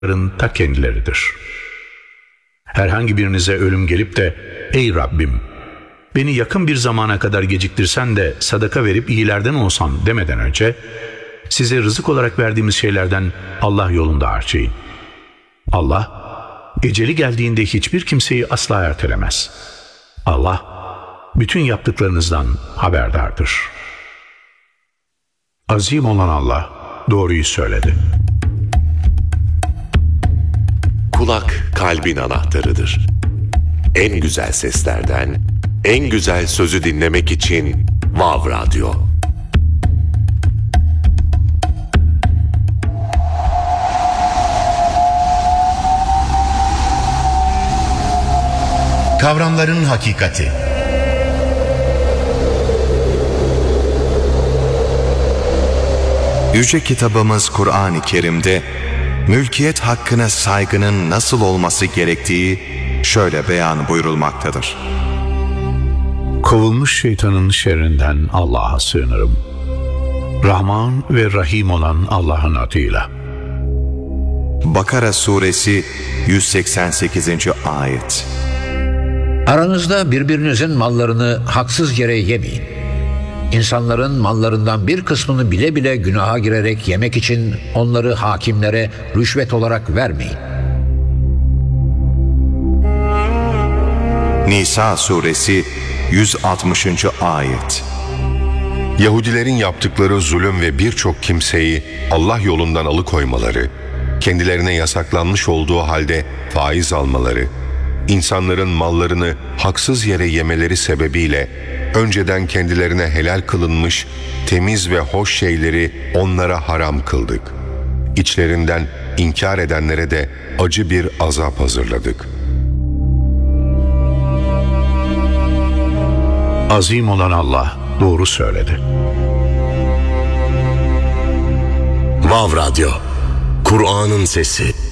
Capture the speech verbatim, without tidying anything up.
ta kendileridir. Herhangi birinize ölüm gelip de ey Rabbim beni yakın bir zamana kadar geciktirsen de sadaka verip iyilerden olsam demeden önce size rızık olarak verdiğimiz şeylerden Allah yolunda harcayın. Allah eceli geldiğinde hiçbir kimseyi asla ertelemez. Allah bütün yaptıklarınızdan haberdardır. Azim olan Allah doğruyu söyledi. Kulak kalbin anahtarıdır. En güzel seslerden, en güzel sözü dinlemek için Vav Radyo. Kavramların hakikati. Yüce kitabımız Kur'an-ı Kerim'de mülkiyet hakkına saygının nasıl olması gerektiği şöyle beyan buyurulmaktadır. Kovulmuş şeytanın şerrinden Allah'a sığınırım. Rahman ve Rahim olan Allah'ın adıyla. Bakara suresi yüz seksen sekizinci ayet. Aranızda birbirinizin mallarını haksız yere yemeyin. İnsanların mallarından bir kısmını bile bile günaha girerek yemek için onları hakimlere rüşvet olarak vermeyin. Nisa suresi yüz altmışıncı ayet. Yahudilerin yaptıkları zulüm ve birçok kimseyi Allah yolundan alıkoymaları, kendilerine yasaklanmış olduğu halde faiz almaları, insanların mallarını haksız yere yemeleri sebebiyle önceden kendilerine helal kılınmış temiz ve hoş şeyleri onlara haram kıldık. İçlerinden inkar edenlere de acı bir azap hazırladık. Azim olan Allah doğru söyledi. Vav Radyo, Kur'an'ın sesi.